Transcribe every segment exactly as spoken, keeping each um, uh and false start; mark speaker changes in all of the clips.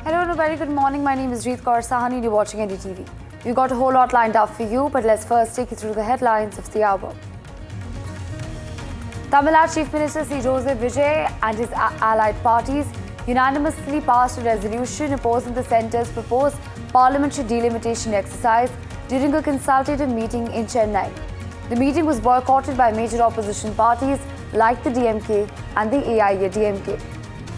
Speaker 1: Hello and a very good morning. My name is Jeet Kaur Sahani and you're watching N D T V. We've got a whole lot lined up for you, but let's first take you through the headlines of the hour. Tamil Nadu Chief Minister C. Joseph Vijay and his allied parties unanimously passed a resolution opposing the centre's proposed parliamentary delimitation exercise during a consultative meeting in Chennai. The meeting was boycotted by major opposition parties like the D M K and the A I A D M K.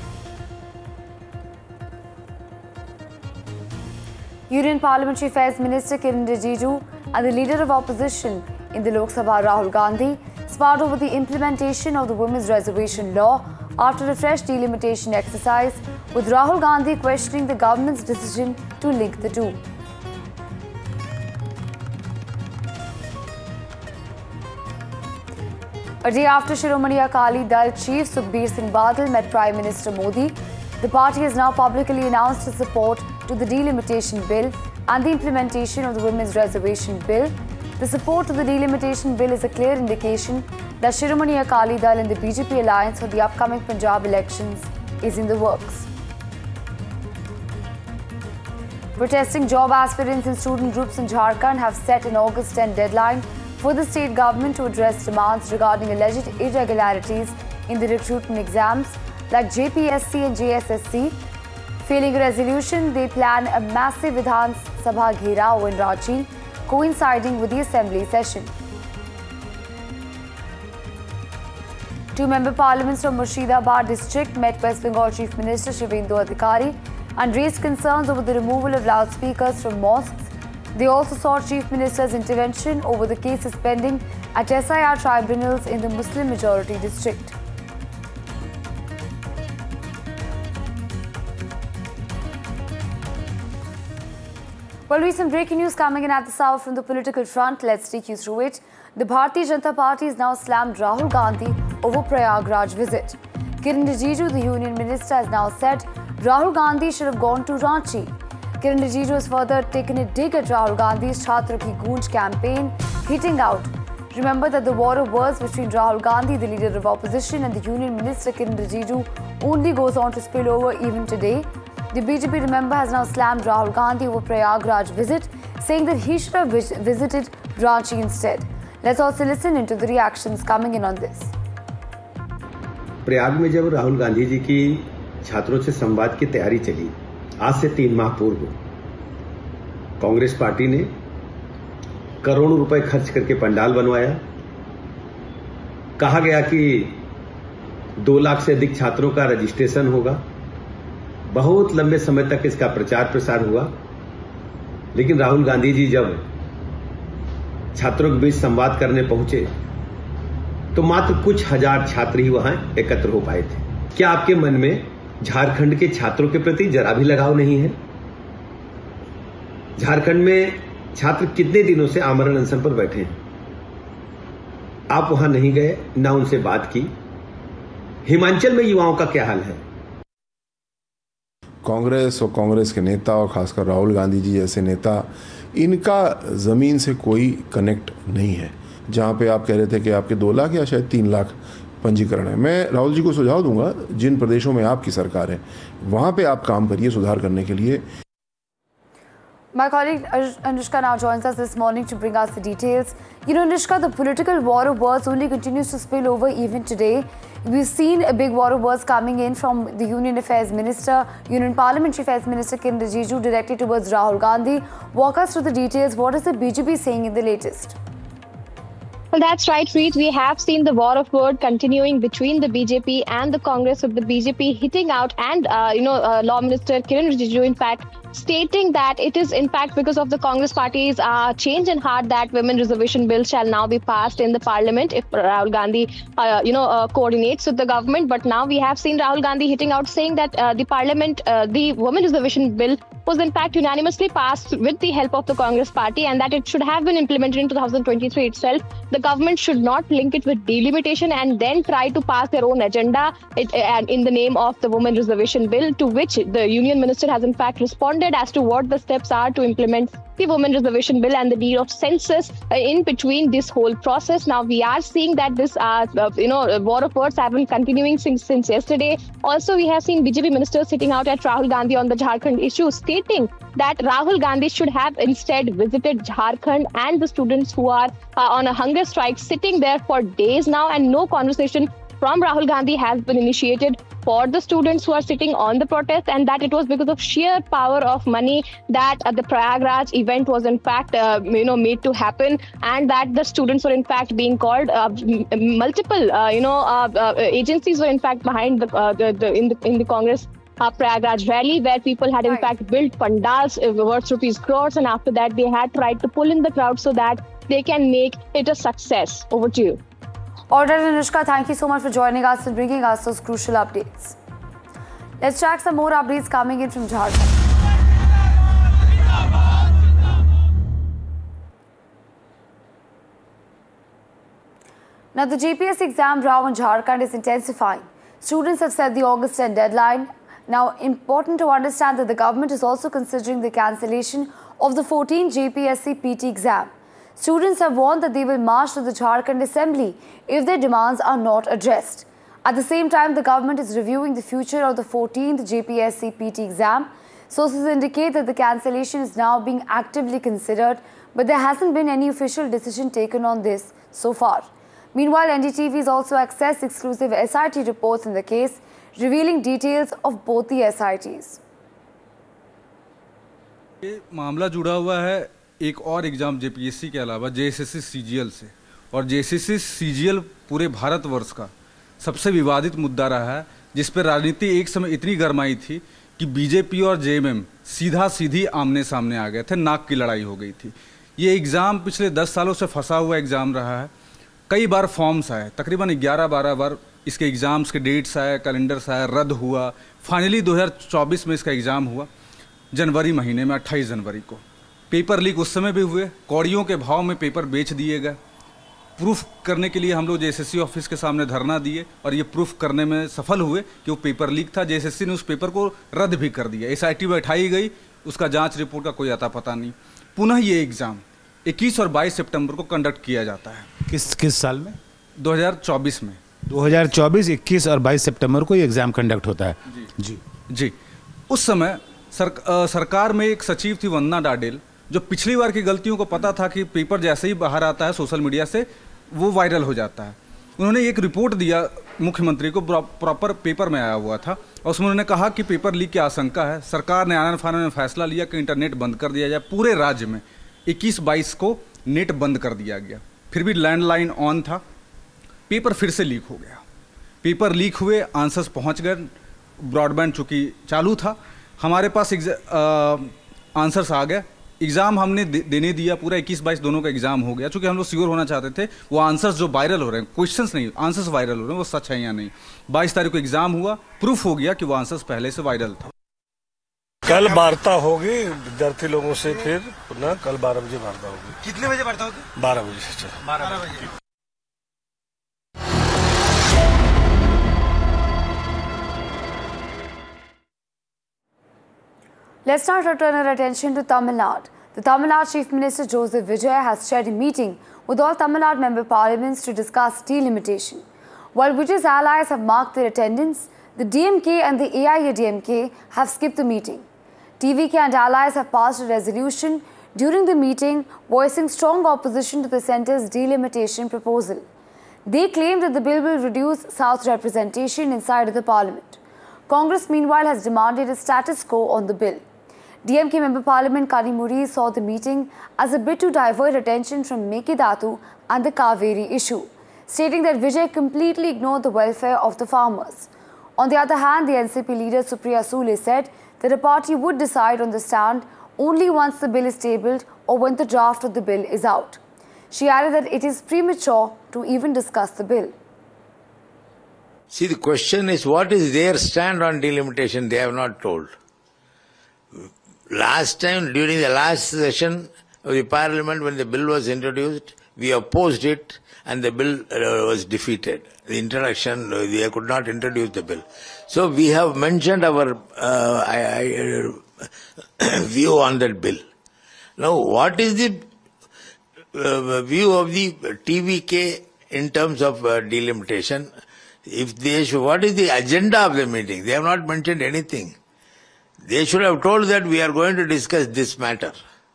Speaker 1: Union Parliamentary Affairs Minister Kiren Rijiju and the leader of opposition in the Lok Sabha Rahul Gandhi sparred over the implementation of the Women's Reservation Law after a fresh delimitation exercise, with Rahul Gandhi questioning the government's decision to link the two. A day after Shiromani Akali Dal Chief Sukhbir Singh Badal met Prime Minister Modi, the party has now publicly announced its support to the delimitation bill and the implementation of the Women's Reservation Bill. The support to the delimitation bill is a clear indication that Shiromani Akali Dal and the B J P alliance for the upcoming Punjab elections is in the works. Protesting job aspirants and student groups in Jharkhand have set an August tenth deadline for the state government to address demands regarding alleged irregularities in the recruitment exams like J P S C and J S S C. Failing a resolution, they plan a massive Vidhan Sabha Gherao in Ranchi, coinciding with the assembly session. Two member parliaments from Murshidabad district met West Bengal Chief Minister Shivendu Adhikari and raised concerns over the removal of loudspeakers from mosques. They also sought Chief Minister's intervention over the cases pending at S I R tribunals in the Muslim majority district. Well, we have some breaking news coming in at the south from the political front. Let's take you through it. The Bharatiya Janata Party has now slammed Rahul Gandhi over Prayagraj visit. Kiren Rijiju, the union minister, has now said Rahul Gandhi should have gone to Ranchi. Kiren Rijiju has further taken a dig at Rahul Gandhi's Chhatra Ki Goonj campaign, hitting out. Remember that the war of words between Rahul Gandhi, the leader of opposition, and the union minister Kiren Rijiju only goes on to spill over even today. The B J P, remember, has now slammed Rahul Gandhi over Prayagraj visit, saying that he should have vis visited Ranchi instead. Let's also listen into the reactions coming in on this.
Speaker 2: Prayag में जब राहुल गांधी जी की छात्रों से संवाद की तैयारी चली, आज से तीन माह पूर्व कांग्रेस पार्टी ने करोड़ों रुपए खर्च करके पंडाल बनवाया। कहा गया कि दो लाख से अधिक छात्रों का रजिस्ट्रेशन होगा। बहुत लंबे समय तक इसका प्रचार प्रसार हुआ, लेकिन राहुल गांधी जी जब छात्रों के बीच संवाद करने पहुंचे तो मात्र कुछ हजार छात्र ही वहां एकत्र हो पाए थे। क्या आपके मन में झारखंड के छात्रों के प्रति जरा भी लगाव नहीं है? झारखंड में छात्र कितने दिनों से आमरण अनशन पर बैठे हैं? आप वहां नहीं गए, ना उनसे बात की। हिमाचल में युवाओं का क्या हाल है?
Speaker 3: कांग्रेस और कांग्रेस के नेता और खासकर राहुल गांधी जी जैसे नेता, इनका ज़मीन से कोई कनेक्ट नहीं है। जहां पे आप कह रहे थे कि आपके दो लाख या शायद तीन लाख पंजीकरण है, मैं राहुल जी को सुझाव दूंगा, जिन प्रदेशों में आपकी सरकार है वहां पे आप काम करिए सुधार करने के लिए।
Speaker 1: My colleague Anushka now joins us this morning to bring us the details. You know, Anushka, the political war of words only continues to spill over even today. We've seen a big war of words coming in from the Union Affairs Minister, Union Parliamentary Affairs Minister Kiren Rijiju directed towards Rahul Gandhi. Walk us through the details. What is the B J P saying in the latest?
Speaker 4: Well, that's right, Reet. We have seen the war of word continuing between the B J P and the Congress, with the B J P hitting out and, uh, you know, uh, Law Minister Kiren Rijiju, in fact, stating that it is, in fact, because of the Congress party's uh, change in heart that women reservation bill shall now be passed in the parliament if Rahul Gandhi, uh, you know, uh, coordinates with the government. But now we have seen Rahul Gandhi hitting out, saying that uh, the parliament, uh, the women reservation bill was in fact unanimously passed with the help of the Congress party, and that it should have been implemented in two thousand twenty-three itself. The government should not link it with delimitation and then try to pass their own agenda it, uh, in the name of the women reservation bill, to which the union minister has in fact responded as to what the steps are to implement the Women Reservation Bill and the need of census uh, in between this whole process. Now we are seeing that this, uh, uh, you know, war of words have been continuing since, since yesterday. Also, we have seen B J P ministers sitting out at Rahul Gandhi on the Jharkhand issue, stating that Rahul Gandhi should have instead visited Jharkhand and the students who are uh, on a hunger strike sitting there for days now, and no conversation from Rahul Gandhi has been initiated for the students who are sitting on the protest, and that it was because of sheer power of money that uh, the Prayagraj event was in fact uh, you know made to happen, and that the students were in fact being called. Uh, multiple uh, you know uh, uh, agencies were in fact behind the, uh, the, the in the in the Congress Uh, Prayagraj rally, where people had in
Speaker 1: right.
Speaker 4: fact built pandals uh, worth rupees crores, and after that they had tried to pull in the crowd so that they can make it a success. Over to you.
Speaker 1: Alright, Anushka, thank you so much for joining us and bringing us those crucial updates. Let's track some more updates coming in from Jharkhand. Now, the G P S C exam row in Jharkhand is intensifying. Students have set the August tenth deadline. Now, important to understand that the government is also considering the cancellation of the fourteenth J P S C P T exam. Students have warned that they will march to the Jharkhand Assembly if their demands are not addressed. At the same time, the government is reviewing the future of the fourteenth J P S C P T exam. Sources indicate that the cancellation is now being actively considered, but there hasn't been any official decision taken on this so far. Meanwhile, N D T V has also accessed exclusive S I T reports in the case, revealing details of both the S I Ts.
Speaker 5: ये मामला जुड़ा हुआ है एक और exam JPSC के अलावा JSSC CGL से, और जेएसएससी सीजीएल पूरे भारतवर्ष का सबसे विवादित मुद्दा रहा है, जिस पर राजनीति एक समय इतनी गरमाई थी कि बीजेपी और जेएमएम सीधा सीधी आमने सामने आ गए थे, नाक की लड़ाई हो गई थी। ये एग्ज़ाम पिछले दस सालों से फंसा हुआ एग्ज़ाम रहा है। कई बार फॉर्म्स आए, तकरीबन ग्यारह बारह बार इसके एग्ज़ाम्स के डेट्स आए, कैलेंडर्स आए, रद्द हुआ। फाइनली दो हज़ार चौबीस में इसका एग्ज़ाम हुआ, जनवरी महीने में अट्ठाईस जनवरी को। पेपर लीक उस समय भी हुए, कौड़ियों के भाव में पेपर बेच दिए गए। प्रूफ करने के लिए हम लोग जेएसएससी ऑफिस के सामने धरना दिए, और ये प्रूफ करने में सफल हुए कि वो पेपर लीक था। जेएसएससी ने उस पेपर को रद्द भी कर दिया, एसआईटी बैठाई गई, उसका जांच रिपोर्ट का कोई अता पता नहीं। पुनः ये एग्ज़ाम इक्कीस और बाईस सितंबर को कंडक्ट किया जाता है।
Speaker 6: किस किस साल में?
Speaker 5: दो हज़ार चौबीस में।
Speaker 6: दो हज़ार चौबीस इक्कीस और बाईस सितंबर को ये एग्ज़ाम कंडक्ट होता है।
Speaker 5: जी
Speaker 6: जी
Speaker 5: जी उस समय सर, आ, सरकार में एक सचिव थी वंदना डाडेल, जो पिछली बार की गलतियों को पता था कि पेपर जैसे ही बाहर आता है सोशल मीडिया से वो वायरल हो जाता है। उन्होंने एक रिपोर्ट दिया मुख्यमंत्री को, प्रॉपर पेपर में आया हुआ था, और उसमें उन्होंने कहा कि पेपर लीक की आशंका है। सरकार ने आनन फानन में फैसला लिया कि इंटरनेट बंद कर दिया जाए। पूरे राज्य में इक्कीस बाईस को नेट बंद कर दिया गया, फिर भी लैंडलाइन ऑन था। पेपर फिर से लीक हो गया, पेपर लीक हुए, आंसर्स पहुंच गए, ब्रॉडबैंड चूँकि चालू था, हमारे पास आंसर्स आ गए। एग्ज़ाम हमने दे, देने दिया, पूरा इक्कीस बाईस दोनों का एग्ज़ाम हो गया। चूँकि हम लोग श्योर होना चाहते थे वो आंसर्स जो वायरल हो रहे हैं, क्वेश्चंस नहीं, आंसर्स वायरल हो रहे हैं, वो सच है या नहीं। बाईस तारीख को एग्ज़ाम हुआ, प्रूफ हो गया कि वो आंसर्स पहले से वायरल था।
Speaker 7: कल वार्ता होगी विद्यार्थी लोगों से, फिर पुनः कल बारह बजे वार्ता होगी।
Speaker 8: कितने बजे वार्ता होगी?
Speaker 7: बारह बजे से
Speaker 8: बारह बजे।
Speaker 1: Let's now turn our attention to Tamil Nadu. The Tamil Nadu Chief Minister Joseph Vijay has chaired a meeting with all Tamil Nadu member parliaments to discuss delimitation. While Vijay's allies have marked their attendance, the D M K and the A I A D M K have skipped the meeting. T V K and allies have passed a resolution during the meeting voicing strong opposition to the centre's delimitation proposal. They claim that the bill will reduce South representation inside the parliament. Congress, meanwhile, has demanded a status quo on the bill. D M K member parliament Kanimuri saw the meeting as a bid to divert attention from Mekidatu and the Kaveri issue, stating that Vijay completely ignored the welfare of the farmers. On the other hand, the N C P leader Supriya Sule said that the party would decide on the stand only once the bill is tabled or when the draft of the bill is out. She added that it is premature to even discuss the bill.
Speaker 9: See, the question is, what is their stand on delimitation? They have not told. Last time, during the last session of the parliament, when the bill was introduced, we opposed it and the bill uh, was defeated. The introduction, uh, they could not introduce the bill. So we have mentioned our uh, I, I, uh, view on that bill. Now, what is the uh, view of the T V K in terms of uh, delimitation? If they should, what is the agenda of the meeting? They have not mentioned anything. They should have told that we are going to discuss this matter.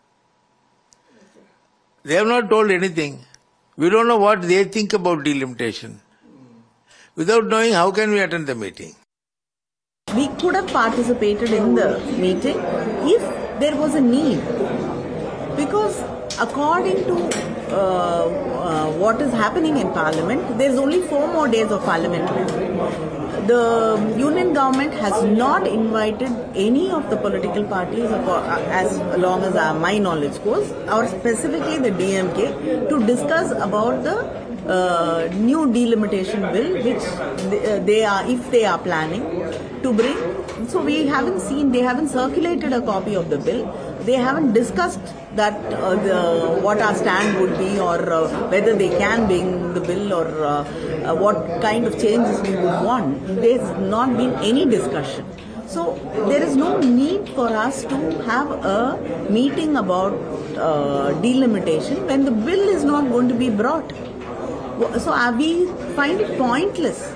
Speaker 9: They have not told anything. We don't know what they think about delimitation. Without knowing, how can we attend the meeting?
Speaker 8: We could have participated in the meeting if there was a need. Because according to uh, uh, what is happening in Parliament, there is only four more days of Parliament left. The union government has not invited any of the political parties, as long as my knowledge goes, or specifically the D M K, to discuss about the uh, new delimitation bill, which they are, if they are planning to bring. So we haven't seen, they haven't circulated a copy of the bill. They haven't discussed that uh, the, what our stand would be, or uh, whether they can bring the bill, or uh, uh, what kind of changes we would want. There's not been any discussion. So there is no need for us to have a meeting about uh, delimitation when the bill is not going to be brought. So uh, we find it pointless.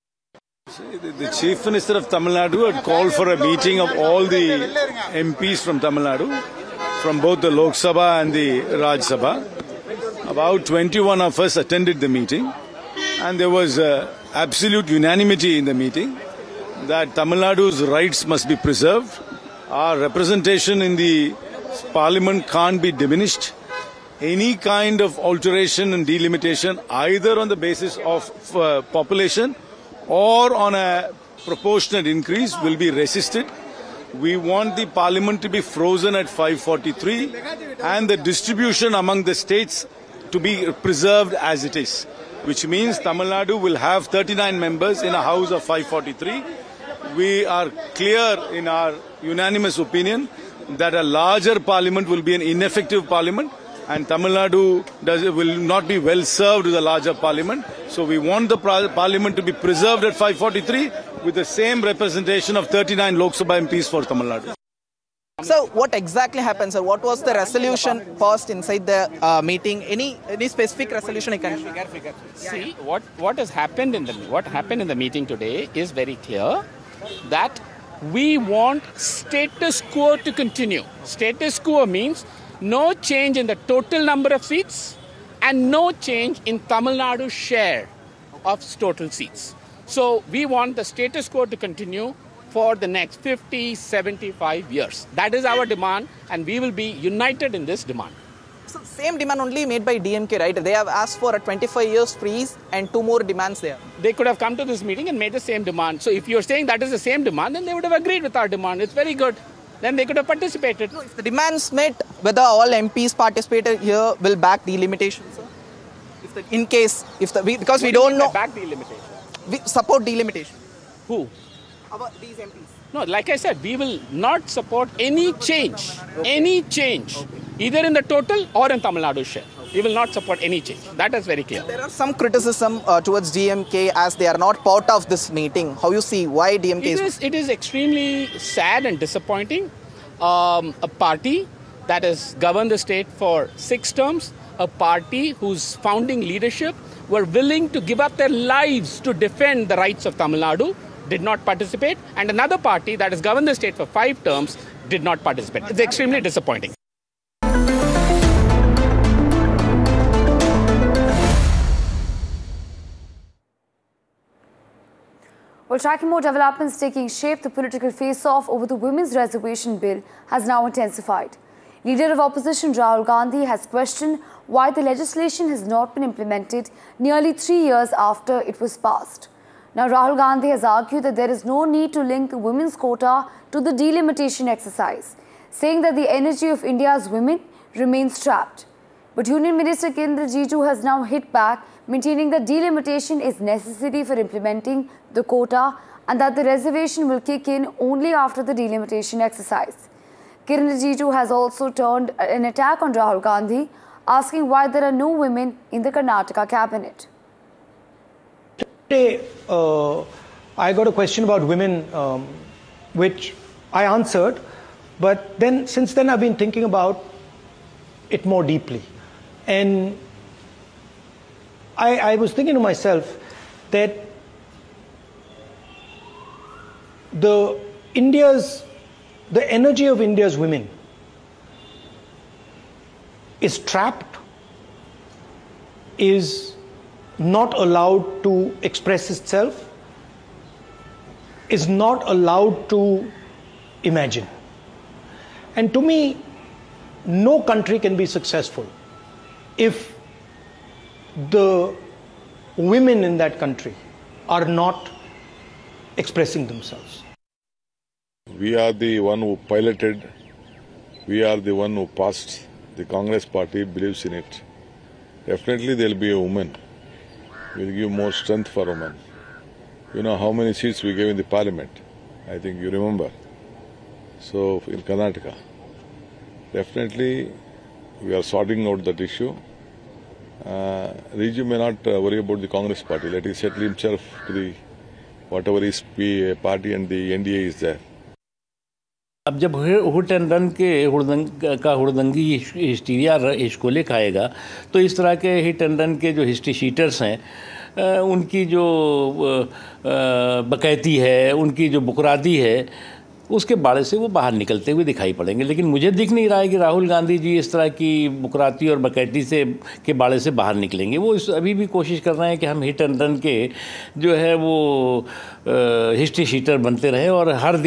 Speaker 10: The Chief Minister of Tamil Nadu had called for a meeting of all the M Ps from Tamil Nadu, from both the Lok Sabha and the Raj Sabha. About twenty-one of us attended the meeting, and there was uh, absolute unanimity in the meeting that Tamil Nadu's rights must be preserved. Our representation in the Parliament can't be diminished. Any kind of alteration and delimitation, either on the basis of uh, population or on a proportionate increase, will be resisted. We want the Parliament to be frozen at five forty-three and the distribution among the states to be preserved as it is, which means Tamil Nadu will have thirty-nine members in a house of five forty-three. We are clear in our unanimous opinion that a larger Parliament will be an ineffective Parliament, and Tamil Nadu does, will not be well served with a larger Parliament. So we want the Parliament to be preserved at five forty-three with the same representation of thirty-nine Lok Sabha M Ps for Tamil Nadu.
Speaker 11: So what exactly happened, sir? What was the resolution passed inside the uh, meeting? Any any specific resolution you can share?
Speaker 12: See, what, what has happened in the what happened in the meeting today is very clear, that we want status quo to continue. Status quo means no change in the total number of seats and no change in Tamil Nadu's share of total seats. So we want the status quo to continue for the next fifty, seventy-five years. That is our demand, and we will be united in this demand.
Speaker 11: So same demand only made by D M K, right? They have asked for a twenty-five years freeze and two more demands there.
Speaker 12: They could have come to this meeting and made the same demand. So if you're saying that is the same demand, then they would have agreed with our demand. It's very good. Then they could have participated.
Speaker 11: No, if the demands met, whether all M Ps participated here will back delimitation, sir? If the, in case, if the, we, because
Speaker 12: what
Speaker 11: we
Speaker 12: do
Speaker 11: don't know.
Speaker 12: Back delimitation.
Speaker 11: We support delimitation.
Speaker 12: Who?
Speaker 11: Our, these M Ps.
Speaker 12: No, like I said, we will not support any change, okay. any change, okay. either in the total or in Tamil Nadu's share. We will not support any change. That is very clear.
Speaker 11: There are some criticism uh, towards D M K as they are not part of this meeting. How you see why D M K
Speaker 12: it
Speaker 11: is...
Speaker 12: is? It is extremely sad and disappointing. Um, a party that has governed the state for six terms, a party whose founding leadership were willing to give up their lives to defend the rights of Tamil Nadu, did not participate, and another party that has governed the state for five terms did not participate. It's extremely disappointing.
Speaker 1: While tracking more developments taking shape, the political face-off over the Women's Reservation Bill has now intensified. Leader of opposition Rahul Gandhi has questioned why the legislation has not been implemented nearly three years after it was passed. Now, Rahul Gandhi has argued that there is no need to link the women's quota to the delimitation exercise, saying that the energy of India's women remains trapped. But Union Minister Kiren Rijiju has now hit back, maintaining that delimitation is necessary for implementing the quota and that the reservation will kick in only after the delimitation exercise. Kiren Rijiju has also turned an attack on Rahul Gandhi, asking why there are no women in the Karnataka cabinet.
Speaker 13: Today, uh, I got a question about women, um, which I answered, but then since then I've been thinking about it more deeply. And I, I was thinking to myself that the India's, the energy of India's women is trapped, is not allowed to express itself, is not allowed to imagine. And to me, no country can be successful if the women in that country are not expressing themselves.
Speaker 14: We are the one who piloted, we are the one who passed. The Congress party believes in it. Definitely there will be a woman. We will give more strength for women. You know how many seats we gave in the parliament? I think you remember. So in Karnataka, definitely we are sorting out that issue. Uh, Riju may not uh, worry about the Congress party. Let him settle himself to the whatever his party and the N D A is there.
Speaker 15: अब जब हुट and run के हुड़दंग का हुड़दंगी hysteria हिस्कोले खाएगा तो इस तरह के hit and run के जो हिस्ट्री शीटर्स हैं उनकी जो बकैती है, उनकी जो बुकराती है, उसके बाड़े से वो बाहर निकलते हुए दिखाई पड़ेंगे। लेकिन मुझे दिख नहीं रहा है कि राहुल गांधी जी इस तरह की बुकराती और बकैती से के बाड़े से बाहर निकलेंगे। वो इस अभी भी कोशिश कर रहे हैं कि हम हिट एंड रन के जो है वो हिस्ट्री शीटर बनते रहें और हर दिन